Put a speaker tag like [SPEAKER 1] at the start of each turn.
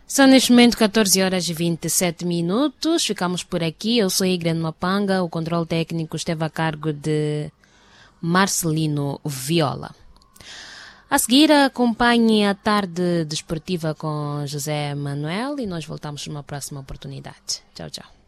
[SPEAKER 1] São neste momento 14 horas e 27 minutos. Ficamos por aqui. Eu sou Igran Mapanga. O controle técnico esteve a cargo de Marcelino Viola. A seguir, acompanhe a tarde desportiva com José Manuel e nós voltamos numa próxima oportunidade. Tchau, tchau.